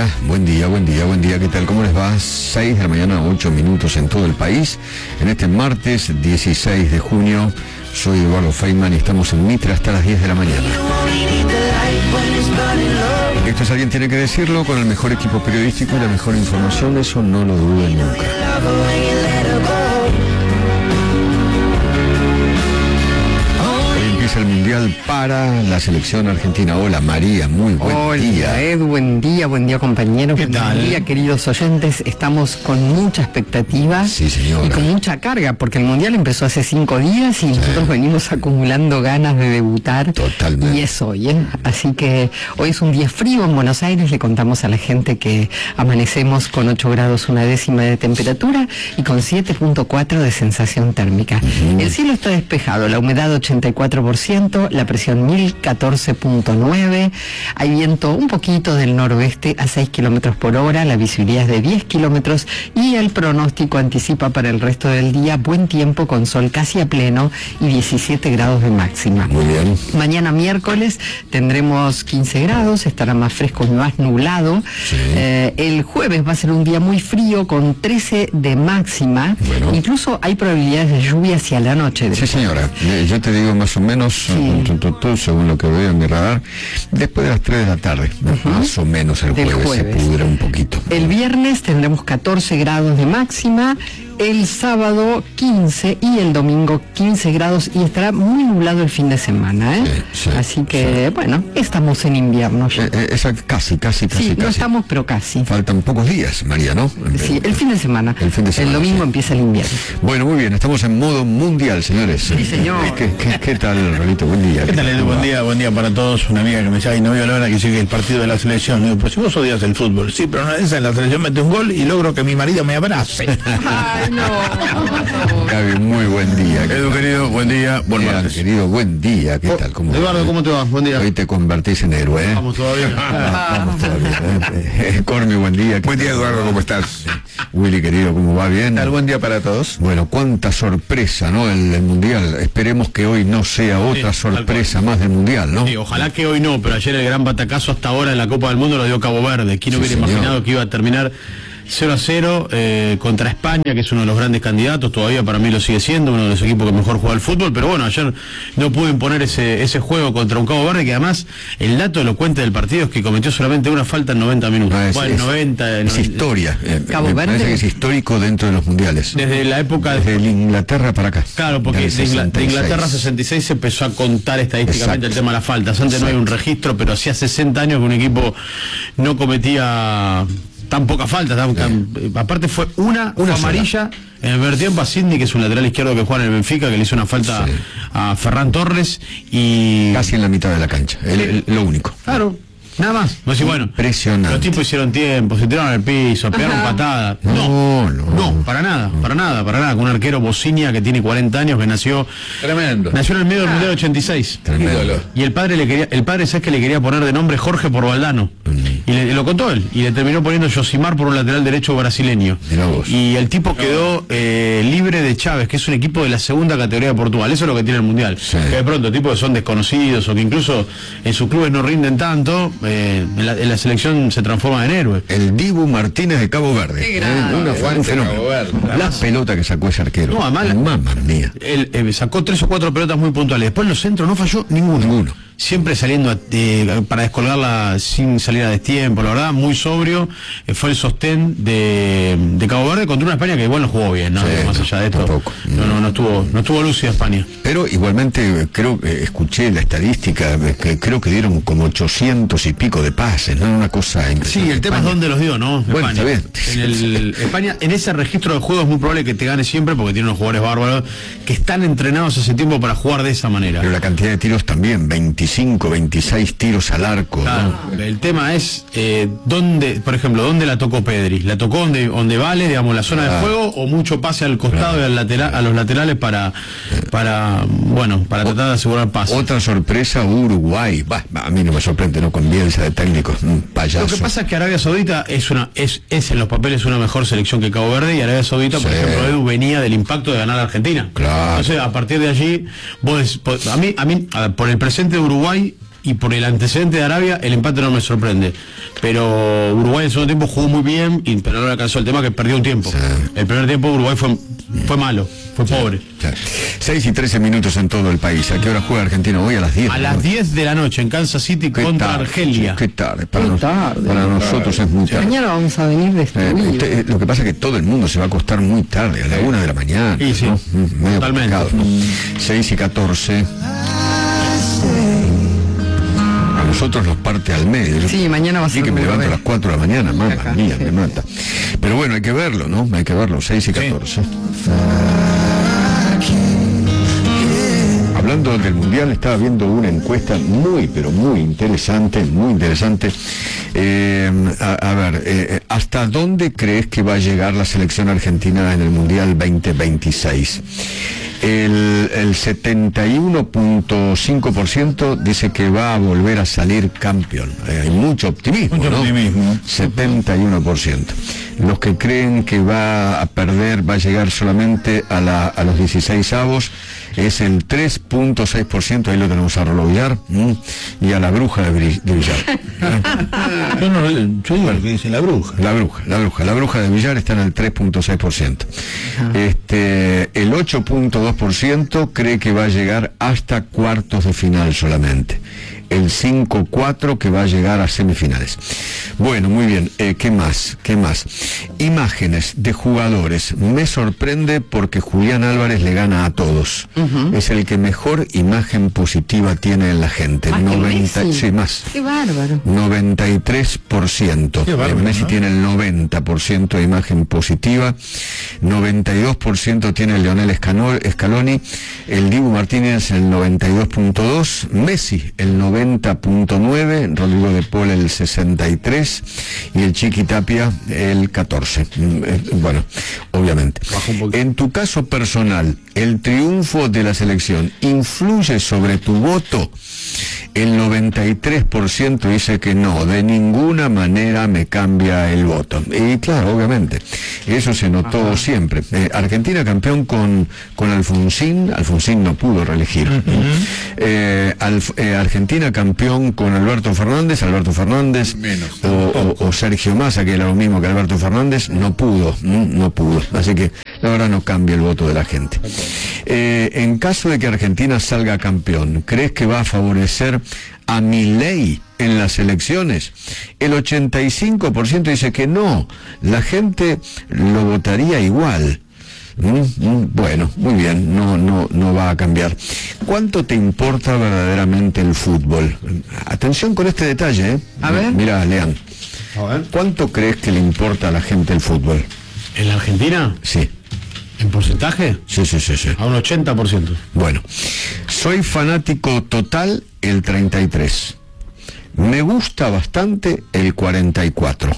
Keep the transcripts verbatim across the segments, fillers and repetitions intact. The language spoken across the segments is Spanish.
día, buen día, buen día, buen día, ¿qué tal? ¿Cómo les va? seis de la mañana, ocho minutos en todo el país. En este martes dieciséis de junio, soy Eduardo Feynman y estamos en Mitre hasta las diez de la mañana. Esto es Alguien Tiene que Decirlo, con el mejor equipo periodístico y la mejor información, eso no lo duden nunca. El Mundial para la selección argentina. Hola María, muy buen Hola, día. Hola Ed, buen día, buen día compañeros. ¿Qué buen tal? día queridos oyentes. Estamos con mucha expectativa. Sí, señora. Y con mucha carga, porque el Mundial empezó hace cinco días y sí. nosotros venimos acumulando ganas de debutar. Totalmente. Y es hoy, ¿eh? Así que hoy es un día frío en Buenos Aires. Le contamos a la gente que amanecemos con ocho grados una décima de temperatura y con siete punto cuatro de sensación térmica. Uh-huh. El cielo está despejado, la humedad ochenta y cuatro por ciento, la presión mil catorce punto nueve, hay viento un poquito del noroeste a seis kilómetros por hora, la visibilidad es de diez kilómetros y el pronóstico anticipa para el resto del día buen tiempo con sol casi a pleno y diecisiete grados de máxima. Muy bien. Mañana miércoles tendremos quince grados, estará más fresco y más nublado. Sí. Eh, el jueves va a ser un día muy frío con trece de máxima. Bueno. Incluso hay probabilidades de lluvia hacia la noche. Sí, señora. Yo te digo más o menos, sí. según lo que veo en mi radar, después de las tres de la tarde, uh-huh. más o menos el jueves, jueves se pudra un poquito. El viernes tendremos catorce grados de máxima, el sábado quince y el domingo quince grados y estará muy nublado el fin de semana, ¿eh? Sí, sí, Así que, sí. bueno, estamos en invierno ya. Eh, eh, esa, casi, casi, casi. Sí, casi. no estamos, pero casi. Faltan pocos días, María, ¿no? Sí, el fin de semana. El fin de semana. El domingo sí. empieza el invierno. Bueno, muy bien, estamos en modo mundial, señores. Sí, señor. ¿Qué, qué, qué tal, Rolito? Buen día. ¿Qué tal, Edu? Buen día, buen día para todos. Una amiga que me decía, y no veo la hora que sigue el partido de la selección. Digo, pues si vos odias el fútbol. Sí, pero una vez en la selección mete un gol y logro que mi marido me abrace. Ay, no. Gaby, muy buen día. Edu, querido, buen día. Buen Mira, martes. querido, buen día. ¿Qué oh, tal? ¿Cómo Eduardo, va? ¿cómo te va? Buen día. Hoy te convertís en héroe, ¿eh? Vamos todavía. Vamos todavía. ¿eh? Cormi, buen día. Buen día, Eduardo, ¿cómo estás? Willy, querido, ¿cómo va? ¿Bien? Tal, buen día para todos. Bueno, cuánta sorpresa, ¿no? El, el Mundial. Esperemos que hoy no sea otra sí, sorpresa más del Mundial, ¿no? Sí, ojalá que hoy no, pero ayer el gran batacazo hasta ahora en la Copa del Mundo lo dio Cabo Verde. ¿Quién sí, hubiera señor. imaginado que iba a terminar cero a cero eh, contra España, que es uno de los grandes candidatos? Todavía para mí lo sigue siendo uno de los equipos que mejor juega al fútbol, pero bueno, ayer no pudo imponer ese, ese juego contra un Cabo Verde, que además el dato elocuente del partido es que cometió solamente una falta en noventa minutos. No, es, bueno, es, noventa, es historia. Eh, Cabo me Verde parece que es histórico dentro de los mundiales. Desde la época Desde de Inglaterra para acá. Claro, porque de, Ingl de Inglaterra sesenta y seis se empezó a contar estadísticamente Exacto. el tema de las faltas. Antes Exacto. no hay un registro, pero hacía sesenta años que un equipo no cometía tan poca falta, tan, tan, eh. aparte fue una, una fue amarilla en el primer tiempo a Sidney, que es un lateral izquierdo que juega en el Benfica, que le hizo una falta sí. a Ferran Torres y casi en la mitad de la cancha, el, el, lo único. Claro. Nada más. No sé, bueno, impresionante. Los tipos hicieron tiempo, se tiraron al piso, pegaron patadas. No, no, no, para nada, para nada, para nada. Con un arquero Bocinia que tiene cuarenta años, que nació. Tremendo. Nació en el medio del Mundial ochenta y seis. Tremendo. Y el padre le quería, el padre, ¿sabes que le quería poner de nombre Jorge por Valdano? Mm. Y le, lo contó él. Y le terminó poniendo Josimar por un lateral derecho brasileño. Y el tipo quedó eh, libre de Chávez, que es un equipo de la segunda categoría de Portugal. Eso es lo que tiene el Mundial. Sí. Que de pronto tipos que son desconocidos o que incluso en sus clubes no rinden tanto. Eh, en, la, en la selección se transforma en héroe. El Dibu Martínez de Cabo Verde. Qué grande. Una, fue un fenómeno. La pelota que sacó ese arquero. No, además, mamá mía. Él eh, sacó tres o cuatro pelotas muy puntuales. Después en los centros no falló ninguno. Ninguno. Siempre saliendo a, eh, para descolgarla sin salir a destiempo, la verdad, muy sobrio. Eh, fue el sostén de, de Cabo Verde contra una España que igual no jugó bien, ¿no? Sí, más allá de esto. Tampoco. No, no, no estuvo, no estuvo lúcida España. Pero igualmente creo que escuché la estadística, que creo que dieron como ochocientos y pico de pases, ¿no? Una cosa Sí, el tema es dónde los dio, ¿no? Bueno, España. está bien. En el, España, en ese registro de juego es muy probable que te gane siempre porque tiene unos jugadores bárbaros que están entrenados hace tiempo para jugar de esa manera. Pero la cantidad de tiros también, veinticinco, veintiséis tiros al arco. Claro, ¿no? El tema es eh, dónde, por ejemplo, dónde la tocó Pedri. ¿La tocó donde, donde vale, digamos, la zona ah. de juego, o mucho pase al costado claro. y al lateral, a los laterales para, para bueno, para tratar de asegurar pases? Otra sorpresa, Uruguay. Bah, a mí no me sorprende, no con Bielsa de técnico, un payaso. Lo que pasa es que Arabia Saudita es una es, es en los papeles una mejor selección que Cabo Verde, y Arabia Saudita, sí. por ejemplo, Edu, venía del impacto de ganar a Argentina. Claro. Entonces, a partir de allí, vos, a mí, a mí, a ver, por el presente de Uruguay, y por el antecedente de Arabia, el empate no me sorprende. Pero Uruguay en el segundo tiempo jugó muy bien, y, pero no le alcanzó el tema que perdió un tiempo. Sí. El primer tiempo Uruguay fue, fue malo, fue sí, pobre. Sí. seis y trece minutos en todo el país. ¿A qué hora juega Argentina hoy? A las diez. A las diez de la noche en Kansas City contra tarde, Argelia. Qué tarde. Para, qué nos, tarde, para nosotros tarde. Es muy tarde. Mañana vamos a venir destruidos. Eh, usted, lo que pasa es que todo el mundo se va a acostar muy tarde, a la una de la mañana. Sí, sí. ¿No? Medio totalmente. ¿no? seis y catorce. A nosotros nos parte al medio. Yo, sí, mañana va a ser. Sí, que me levanto a las cuatro de la mañana, mamá mía, me mata. Pero bueno, hay que verlo, ¿no? Hay que verlo, seis y catorce. Sí. Hablando del Mundial, estaba viendo una encuesta muy, pero muy interesante, muy interesante. Eh, a, a ver, eh, ¿hasta dónde crees que va a llegar la selección argentina en el Mundial veinte veintiséis? El, el setenta y uno punto cinco por ciento dice que va a volver a salir campeón. Eh, hay mucho optimismo, mucho ¿no? optimismo. setenta y uno por ciento. Los que creen que va a perder, va a llegar solamente a, la, a los dieciséis avos, es el tres punto seis por ciento, ahí lo tenemos a Rolo Villar, ¿m? Y a la bruja de, Bri de Villar. yo no, yo digo lo que dice la bruja. La bruja, la bruja, la bruja de Villar está en el tres punto seis por ciento. Este, el ocho punto dos por ciento cree que va a llegar hasta cuartos de final solamente. El cinco punto cuatro que va a llegar a semifinales. Bueno, muy bien, eh, ¿qué más? ¿Qué más? Imágenes de jugadores. Me sorprende porque Julián Álvarez le gana a todos. Uh-huh. Es el que mejor imagen positiva tiene en la gente. ¿Más noventa, que Messi? Sí, más. Qué bárbaro. noventa y tres por ciento. Qué bárbaro, Messi, ¿no? Tiene el noventa por ciento de imagen positiva. noventa y dos por ciento tiene Lionel Scaloni. El Dibu Martínez el noventa y dos punto dos. Messi el noventa punto nueve. Rodrigo de Paul el sesenta y tres. Y el Chiqui Tapia el catorce. Bueno, obviamente. En tu caso personal, ¿el triunfo de la selección influye sobre tu voto? El noventa y tres por ciento dice que no, de ninguna manera me cambia el voto. Y claro, obviamente, eso se notó Ajá. siempre. Eh, Argentina campeón con, con Alfonsín, Alfonsín no pudo reelegir. Uh-huh. eh, Alf, eh, Argentina campeón con Alberto Fernández, Alberto Fernández, Menos, o, o, o Sergio Massa, que era lo mismo que Alberto Fernández, no pudo, no pudo. Así que la verdad no cambia el voto de la gente. Eh, en caso de que Argentina salga campeón, ¿crees que va a favorecer a Milei en las elecciones? El ochenta y cinco por ciento dice que no, la gente lo votaría igual. Mm, mm, bueno, muy bien, no, no, no va a cambiar. ¿Cuánto te importa verdaderamente el fútbol? Atención con este detalle, ¿eh? A ver. Mira, Lean. A ver. ¿Cuánto crees que le importa a la gente el fútbol? ¿En la Argentina? Sí. ¿En porcentaje? Sí, sí, sí, sí. A un ochenta por ciento. Bueno, soy fanático total el treinta y tres. Me gusta bastante el cuarenta y cuatro.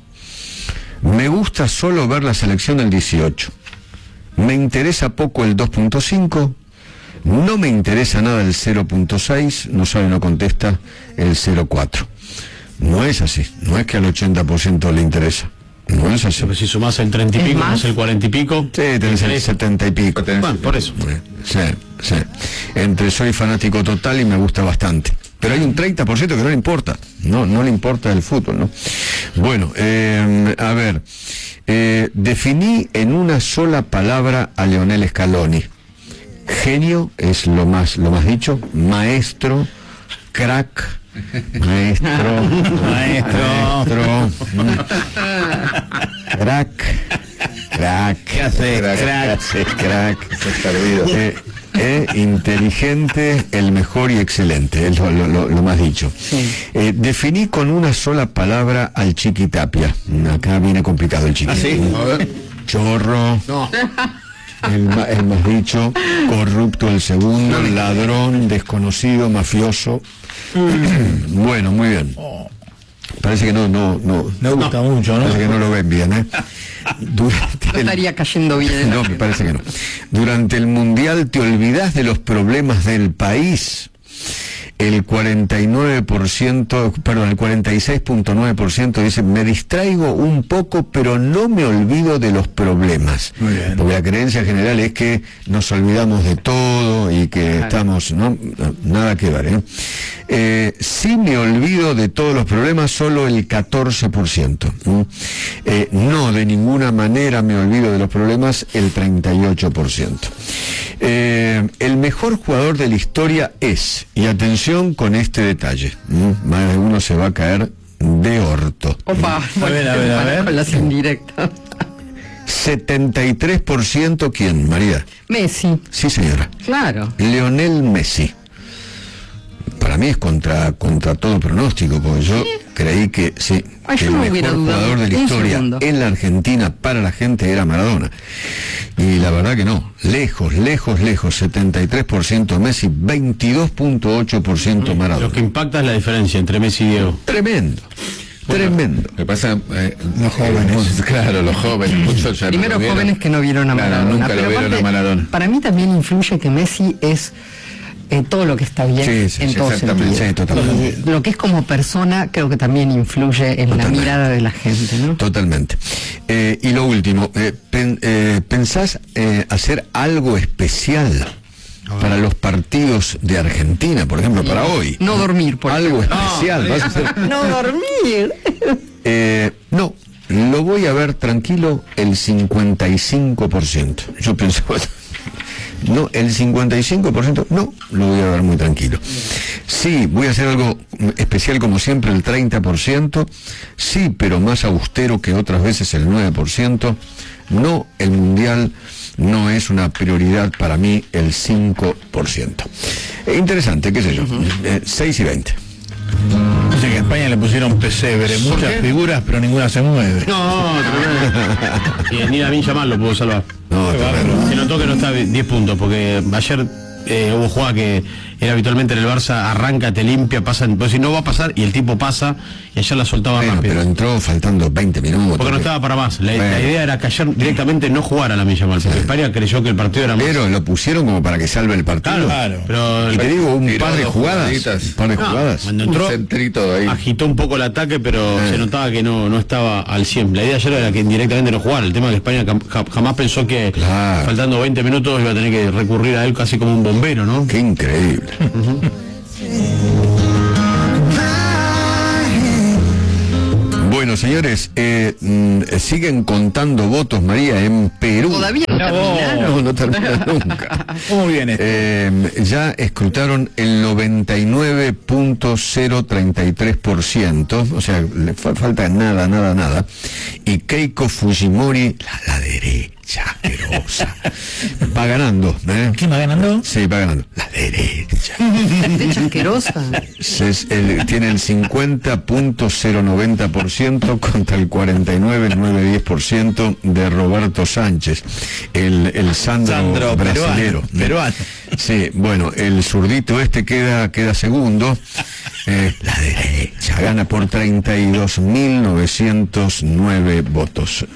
Me gusta solo ver la selección el dieciocho. Me interesa poco el dos punto cinco. No me interesa nada el cero punto seis. No sabe, no contesta el cero punto cuatro. No es así. No es que al ochenta por ciento le interesa. No es así. Pero si sumás el treinta y pico, más el cuarenta y pico. Sí, tenés el setenta y pico. Bueno, por eso. Sí, sí. Entre soy fanático total y me gusta bastante. Pero hay un treinta por ciento que no le importa. No, no le importa el fútbol, ¿no? Bueno, eh, a ver. Eh, definí en una sola palabra a Lionel Scaloni. Genio es lo más, lo más dicho. Maestro, crack. Maestro, maestro, maestro, crack, crack, ¿qué hace? Crack, Crack, crack, crack. Eh, eh, inteligente, el mejor y excelente, es lo, lo, lo más dicho. Sí. Eh, definí con una sola palabra al Chiqui Tapia. Acá viene complicado el Chiqui. ¿Ah, sí? A ver. Chorro. No. El, el más dicho, corrupto el segundo, ladrón, desconocido, mafioso. Mm. Bueno, muy bien. Parece que no, no, no. Me gusta no, mucho, ¿no? Parece que no lo ven bien, ¿eh? Durante no estaría el... cayendo bien. No, me parece que no. Durante el Mundial te olvidás de los problemas del país. El cuarenta y nueve por ciento, perdón, el cuarenta y seis punto nueve por ciento dice, me distraigo un poco, pero no me olvido de los problemas. Muy bien. Porque la creencia general es que nos olvidamos de todo y que claro. estamos, ¿no? Nada que ver, ¿eh? Eh, sí me olvido de todos los problemas, solo el catorce por ciento. ¿Mm? Eh, no, de ninguna manera me olvido de los problemas, el treinta y ocho por ciento. Eh, el mejor jugador de la historia es, y atención con este detalle, ¿Mm? Más de uno se va a caer de orto. Opa, ¿Mm? a ver, a ver, a ver. Con las indirectas. setenta y tres por ciento, ¿quién, María? Messi. Sí, señora. Claro. Lionel Messi. Para mí es contra contra todo pronóstico, porque yo ¿sí? creí que sí, Ay, que el mejor jugador de la historia segundo. en la Argentina para la gente era Maradona. Y la verdad que no, lejos, lejos, lejos, setenta y tres por ciento Messi, veintidós punto ocho por ciento Maradona. Lo que impacta es la diferencia entre Messi y Diego. Tremendo. Bueno, tremendo. Lo que pasa, eh, los jóvenes. Claro, los jóvenes. Muchos ya Primero no jóvenes que no vieron a Maradona. Claro, nunca pero lo vieron aparte, a Maradona. Para mí también influye que Messi es eh, todo lo que está bien sí, sí, en sí, todo sentido. Sí, totalmente. Eh, lo que es como persona creo que también influye en totalmente. la mirada de la gente, ¿no? Totalmente. Eh, y lo último, eh, pen, eh, ¿pensás eh, hacer algo especial para los partidos de Argentina, por ejemplo, para hoy? No dormir, por algo ejemplo. especial. No, ¿vas a hacer? no dormir. Eh, no, lo voy a ver tranquilo el cincuenta y cinco por ciento. Yo pensaba, no, el cincuenta y cinco por ciento no, lo voy a ver muy tranquilo. Sí, voy a hacer algo especial como siempre, el treinta por ciento. Sí, pero más austero que otras veces, el nueve por ciento. No, el Mundial no es una prioridad para mí, el cinco por ciento. Eh, interesante, qué sé yo, uh-huh. eh, seis y veinte. Dice que a España le pusieron pesebre, muchas figuras, pero ninguna se mueve. No, tremendo. Ni Lamine Yamal lo pudo salvar. No, se notó que no está diez puntos, porque ayer eh, hubo jugada que era habitualmente en el Barça, arranca, te limpia, pasa, pues si no va a pasar, y el tipo pasa, y ayer la soltaba bueno, rápido. Pero entró faltando veinte minutos. Porque no estaba para más. La, bueno. la idea era que ayer directamente no jugara Lamine Yamal, porque sí. España creyó que el partido era más. Pero lo pusieron como para que salve el partido. Claro, pero y te digo, un par de jugadas. Un par de no, jugadas. Cuando entró, un centrito ahí. agitó un poco el ataque, pero eh. se notaba que no, no estaba al cien. La idea ayer era que indirectamente no jugara. El tema es que España jamás pensó que claro. faltando veinte minutos iba a tener que recurrir a él casi como un bombero, ¿no? Qué increíble. Uh-huh. Bueno, señores, eh, mm, siguen contando votos, María, en Perú. Todavía no terminaron. No, no termina nunca. ¿Cómo viene? Eh, ya escrutaron el noventa y nueve punto cero treinta y tres por ciento, o sea, le fa- falta nada, nada, nada. Y Keiko Fujimori, la, la derecha asquerosa, va ganando. ¿eh? ¿Quién va ganando? Sí, va ganando. La derecha. Derecha asquerosa. Se, el, tiene el cincuenta punto cero noventa por ciento contra el cuarenta y nueve punto novecientos diez por ciento de Roberto Sánchez, el, el Sandro, Sandro brasilero. Peruano, peruano. Sí, bueno, el zurdito este queda, queda segundo. Eh, la derecha gana por treinta y dos mil novecientos nueve votos.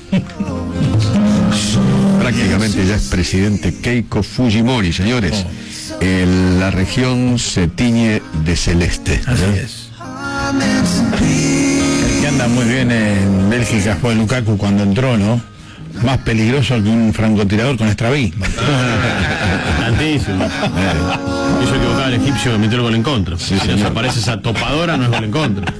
Prácticamente ya es presidente Keiko Fujimori, señores. El, la región se tiñe de celeste. Así es. El que anda muy bien en Bélgica fue Lukaku cuando entró, ¿no? Más peligroso que un francotirador con estrabismo. Tantísimo. Hizo equivocar al egipcio que metió el gol en contra. Sí, si desaparece esa topadora, no es gol en contra.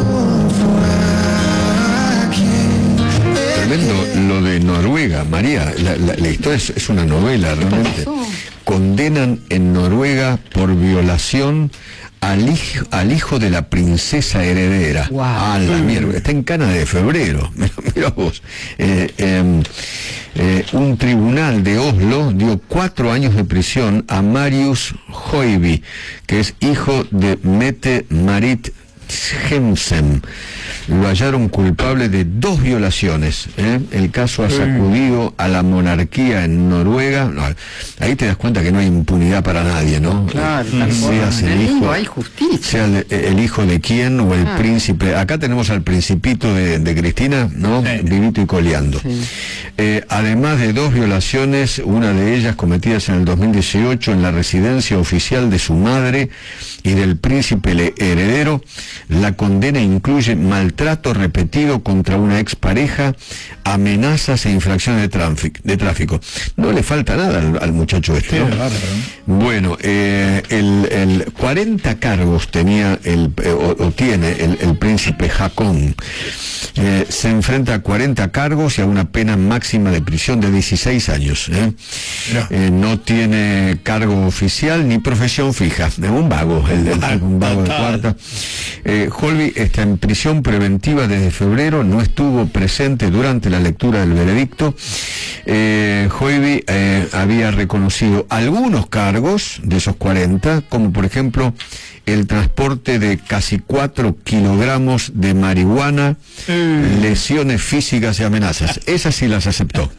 Tremendo lo de Noruega, María. La, la, la historia es, es una novela, realmente. Condenan en Noruega por violación al hijo, al hijo de la princesa heredera. Wow. A la mierda, está en cana de febrero. Mira, mira vos. Eh, eh, eh, un tribunal de Oslo dio cuatro años de prisión a Marius Høiby, que es hijo de Mette Marit Trondheim lo hallaron culpable de dos violaciones. ¿eh? El caso ha sacudido a la monarquía en Noruega. No, ahí te das cuenta que no hay impunidad para nadie, ¿no? Claro, seas el hijo, no hay justicia. sea el, el hijo de quién o el ah. príncipe. Acá tenemos al principito de, de Cristina, ¿no? Sí. Vivito y coleando. Sí. Eh, además de dos violaciones, una de ellas cometidas en el dos mil dieciocho en la residencia oficial de su madre y del príncipe heredero, la condena incluye maltrato repetido contra una expareja, amenazas e infracciones de tráfico. De tráfico. No le falta nada al, al muchacho este, ¿no? Sí, claro, ¿no? Bueno, eh, el, el cuarenta cargos tenía el, eh, o, o tiene el, el príncipe Haakon. Eh, se enfrenta a cuarenta cargos y a una pena máxima de prisión de dieciséis años. ¿eh? No. Eh, no tiene cargo oficial ni profesión fija, es un vago, el, el, el, un vago de cuarta. Eh, Holby está en prisión preventiva desde febrero, no estuvo presente durante la lectura del veredicto. Eh, Holby eh, había reconocido algunos cargos de esos cuarenta, como por ejemplo el transporte de casi cuatro kilogramos de marihuana, mm. lesiones físicas y amenazas. Esas sí las aceptó.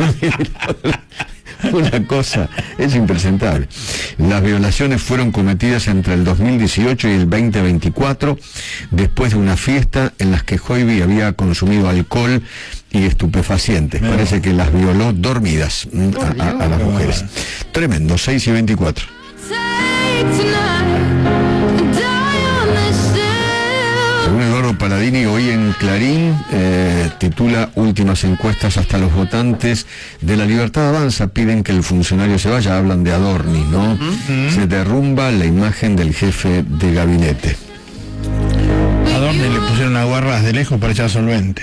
Una cosa, es impresentable. Las violaciones fueron cometidas entre el dos mil dieciocho y el veinte veinticuatro, después de una fiesta en las que Holby había consumido alcohol y estupefacientes. No. Parece que las violó dormidas a, a, a las mujeres. Tremendo, seis y veinticuatro. Según Eduardo Paladini, hoy en Clarín eh, titula Últimas encuestas hasta los votantes de La Libertad Avanza piden que el funcionario se vaya, hablan de Adorni, ¿no? Uh-huh. Se derrumba la imagen del jefe de gabinete. Adorni le pusieron aguarras de lejos para echar solvente.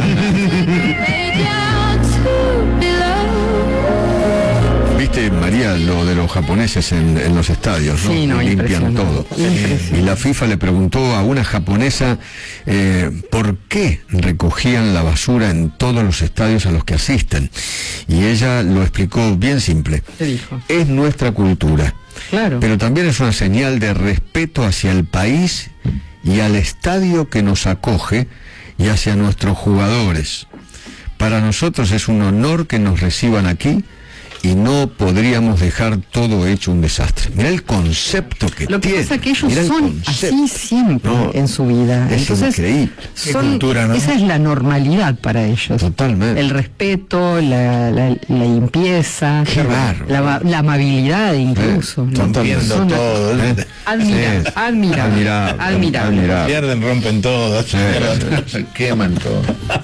Viste, María, lo de los japoneses en, en los estadios, ¿no? Sí, no, limpian todo. Y la FIFA le preguntó a una japonesa eh, por qué recogían la basura en todos los estadios a los que asisten. Y ella lo explicó bien simple. ¿Qué dijo? Es nuestra cultura. Claro. Pero también es una señal de respeto hacia el país y al estadio que nos acoge y hacia nuestros jugadores. Para nosotros es un honor que nos reciban aquí y no podríamos dejar todo hecho un desastre. Mira el concepto que Lo que tiene. pasa es que ellos son así siempre no, en su vida. Es Entonces, increíble. Son, cultura, ¿no? Esa es la normalidad para ellos. Totalmente. El respeto, la, la, la limpieza, Qué la, la, la amabilidad incluso. Eh, ¿no? Rompiendo Son todo. ¿eh? Admira, Sí. admirable. Admirable. Admirable. Admirable. Pierden, rompen todo. Sí. Se queman todo.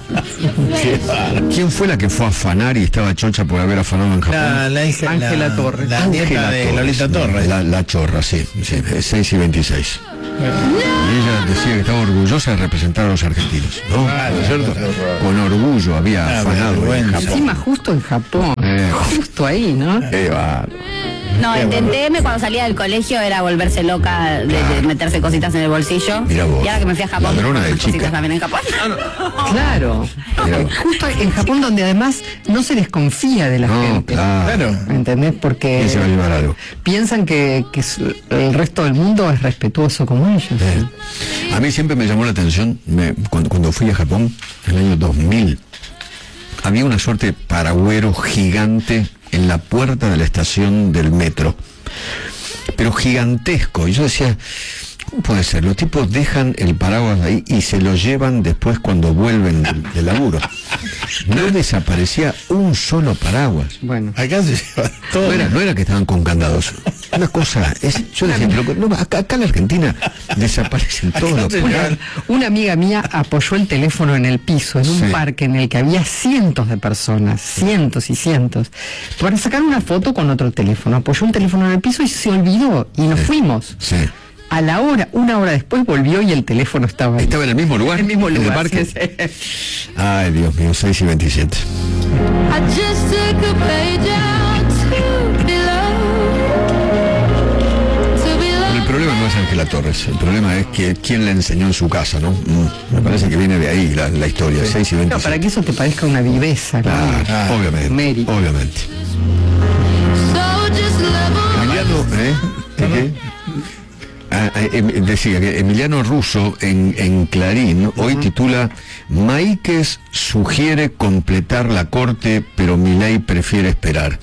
¿Quién fue la que fue a afanar y estaba chocha por haber afanado en Japón? La, la hija, Ángela la, Torres. La nieta Ángela de Torres, Lolita Torres. La, la chorra, sí, sí, seis y veintiséis. Y ella decía que estaba orgullosa de representar a los argentinos, ¿no? Claro, ¿No es cierto? claro. Con orgullo había Ah, afanado en vergüenza. Japón. Encima justo en Japón. Eh. Justo ahí, ¿no? Qué bárbaro. No, el T cuando salía del colegio era volverse loca de, de meterse cositas en el bolsillo. Mira vos. Y ahora que me fui a Japón, Ladrona de cositas chica. también en Japón. Claro. Mira vos. Justo en Japón, donde además no se desconfía de la No, gente. claro. ¿Entendés? Porque ¿Quién se va a llevar algo? piensan que, que su- el resto del mundo es respetuoso como ellos. Eh. A mí siempre me llamó la atención, me- cuando, cuando fui a Japón, en el año dos mil, había una suerte de paragüero gigante en la puerta de la estación del metro, pero gigantesco. Y yo decía, ¿cómo puede ser? Los tipos dejan el paraguas ahí y se lo llevan después cuando vuelven del, del laburo. No desaparecía un solo paraguas. Bueno. Acá se lleva todo. No era, no era que estaban con candados. Una cosa, es, yo decía, pero no, acá, acá en la Argentina desaparecen todos los se Una, paraguas. una amiga mía apoyó el teléfono en el piso, en un Sí. parque en el que había cientos de personas, cientos y cientos, para sacar una foto con otro teléfono. Apoyó un teléfono en el piso y se olvidó, y nos fuimos. Sí. A la hora, una hora después volvió y el teléfono estaba ahí. ¿Estaba en el mismo lugar? En el mismo ¿En lugar. el parque? sí, sí. Ay, Dios mío, seis y veintisiete. I just took a page out to be loved, to be El loved. problema no es Ángela Torres, el problema es que quién le enseñó en su casa, ¿no? Mm, me parece que viene de ahí la, la historia, seis y No, veintisiete. para que eso te parezca una viveza, ¿no? Ah, obviamente, Mérito. obviamente. So just level. Emiliano, ¿eh? ¿Qué, qué? Ah, eh, decía que Emiliano Russo en, en Clarín hoy uh-huh. titula Maíquez sugiere completar la corte, pero Milei prefiere esperar.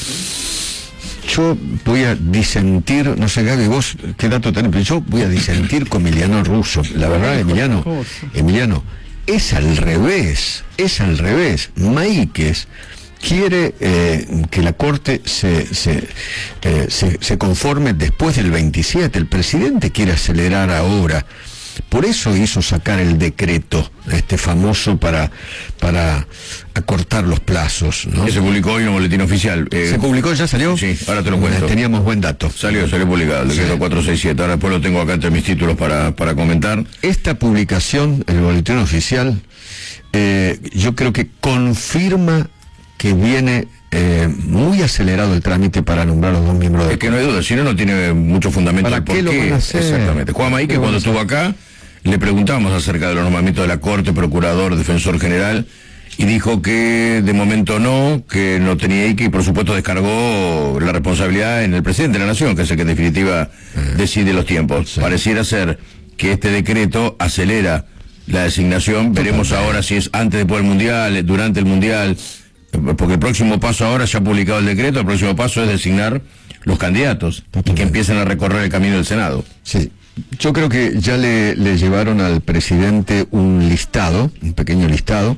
Yo voy a disentir, no sé, Gaby, vos qué dato tenés, pero yo voy a disentir con Emiliano Russo. La verdad, Emiliano, Emiliano, es al revés, es al revés. Maíquez quiere eh, que la Corte se, se, eh, se, se conforme después del veintisiete. El presidente quiere acelerar ahora. Por eso hizo sacar el decreto, este famoso, para para acortar los plazos, ¿no? Que se publicó hoy en un boletín oficial. Eh, ¿Se publicó? ¿Ya salió? Sí, ahora te lo cuento. Teníamos buen dato. Salió, salió publicado, el decreto sí. cuatrocientos sesenta y siete. Ahora después lo tengo acá entre mis títulos para, para comentar. Esta publicación, el boletín oficial, eh, yo creo que confirma que viene eh, muy acelerado el trámite para nombrar los dos miembros de... Es que no hay duda, si no, no tiene mucho fundamento. ¿Para qué por lo qué? van a hacer? Exactamente. Juan Maíquez, cuando estuvo acá, le preguntamos acerca de los nombramientos de la Corte, Procurador, Defensor General, y dijo que de momento no, que no tenía y que por supuesto descargó la responsabilidad en el presidente de la Nación, que es el que en definitiva decide los tiempos. Sí. Pareciera ser que este decreto acelera la designación. Veremos ahora si es antes, después del Mundial, durante el Mundial, porque el próximo paso ahora, ya ha publicado el decreto, el próximo paso es designar los candidatos y que empiecen a recorrer el camino del Senado. Sí. Yo creo que ya le, le llevaron al presidente un listado, un pequeño listado,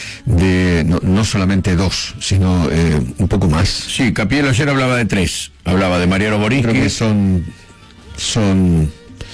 de no, no solamente dos, sino eh, un poco más. Sí, Capielo ayer hablaba de tres. Hablaba de Mariano Boriski. Creo que son, son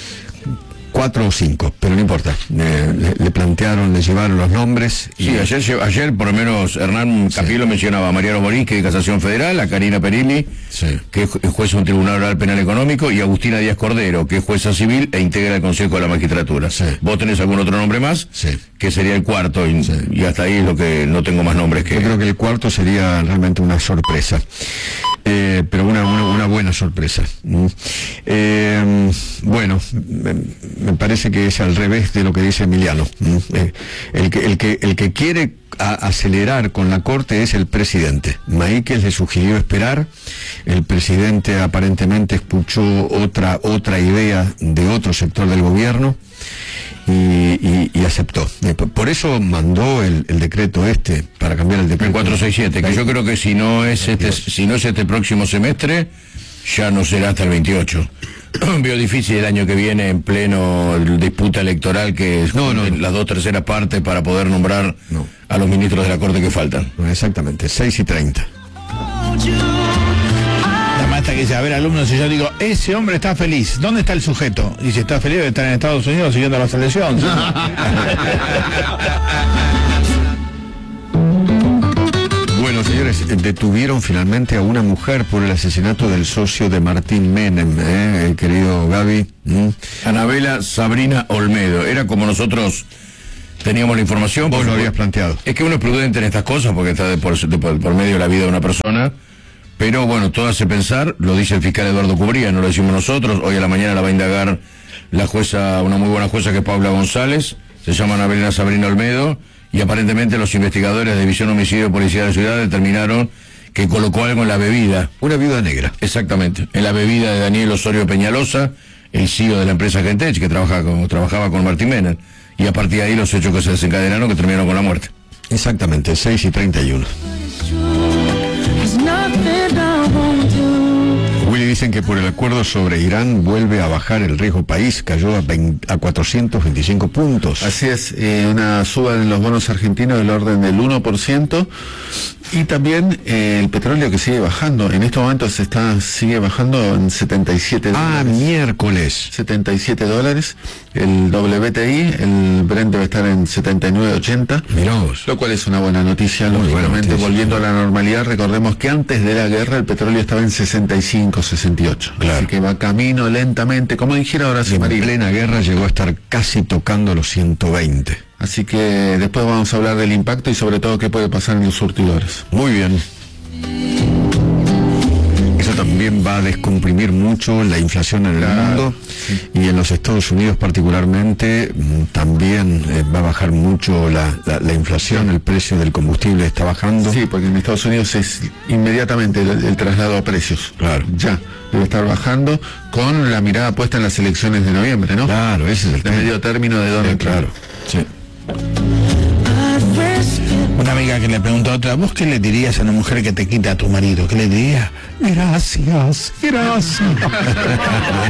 cuatro o cinco, pero no importa. Eh, le, le plantearon, le llevaron los nombres. Y... Sí, ayer, ayer por lo menos Hernán Capielo sí. mencionaba a Mariano Boriski de Casación Federal, a Karina Perilli, sí. que es jueza de un Tribunal Oral Penal Económico, y a Agustina Díaz Cordero, que es jueza civil e integra el Consejo de la Magistratura. Sí. ¿Vos tenés algún otro nombre más? Sí. Que sería el cuarto, y, sí. y hasta ahí es lo que no tengo más nombres que... Yo creo que el cuarto sería realmente una sorpresa. Eh, pero una, una, una buena sorpresa. Mm. Eh, bueno, me, me parece que es al revés de lo que dice Emiliano. Mm. Eh, el, que, el, que, el que quiere a, acelerar con la Corte es el presidente. Maíquez le sugirió esperar. El presidente aparentemente escuchó otra, otra idea de otro sector del gobierno. Y, y, y aceptó. Por eso mandó el, el decreto este, para cambiar el decreto. El cuatrocientos sesenta y siete, que yo creo que si no es este, si no es este próximo semestre, ya no será hasta el veintiocho. Veo difícil el año que viene, en pleno disputa electoral, que es no, no, no. las dos terceras partes para poder nombrar no. a los ministros de la Corte que faltan. Exactamente, seis y treinta. Hasta que dice, a ver, alumnos, y yo digo, ese hombre está feliz. ¿Dónde está el sujeto? Y si está feliz debe estar en Estados Unidos siguiendo la selección. ¿Sí? Bueno, señores, detuvieron finalmente a una mujer por el asesinato del socio de Martín Menem, ¿eh? El querido Gaby. ¿Mm? Anabela Sabrina Olmedo. Era como nosotros teníamos la información. Vos lo habías planteado. Es que uno es prudente en estas cosas porque está de por, de por, por medio de la vida de una persona. Pero bueno, todo hace pensar, lo dice el fiscal Eduardo Cubría, no lo decimos nosotros. Hoy a la mañana la va a indagar la jueza, una muy buena jueza que es Paula González, se llama Anabela Sabrina Olmedo, y aparentemente los investigadores de División Homicidio y Policía de la Ciudad determinaron que colocó algo en la bebida. Una viuda negra. Exactamente, en la bebida de Daniel Osorio Peñalosa, el C E O de la empresa Gentech, que trabaja con, trabajaba con Martín Menem, y a partir de ahí los hechos que se desencadenaron que terminaron con la muerte. Exactamente, seis y treinta y uno. Willy, dicen que por el acuerdo sobre Irán vuelve a bajar el riesgo país, cayó a, veinte, a cuatrocientos veinticinco puntos. Así es, eh, una suba en los bonos argentinos del orden del uno por ciento, y también eh, el petróleo que sigue bajando. En estos momentos se está sigue bajando en setenta y siete dólares. Ah, miércoles. setenta y siete dólares. El W T I, el Brent debe estar en setenta y nueve ochenta. Mirá vos. Lo cual es una buena noticia, Muy lógicamente. buena noticia. Volviendo a la normalidad, recordemos que antes de la guerra el petróleo estaba en sesenta y cinco, sesenta y ocho. Claro. Así que va camino lentamente, como dijera ahora sí, En María. plena guerra llegó a estar casi tocando los ciento veinte. Así que después vamos a hablar del impacto y sobre todo qué puede pasar en los surtidores. Muy bien. Eso también va a descomprimir mucho la inflación en el Claro, mundo, sí. y en los Estados Unidos particularmente mm, también eh, va a bajar mucho la, la, la inflación, el precio del combustible está bajando. Sí, porque en Estados Unidos es inmediatamente el, el traslado a precios. Claro. Ya, debe estar bajando con la mirada puesta en las elecciones de noviembre, ¿no? Claro, ese es el De tema. medio término de Donald Eh, Trump. claro, sí. Una amiga que le preguntó a otra, ¿vos qué le dirías a una mujer que te quita a tu marido? ¿Qué le dirías? Gracias, gracias.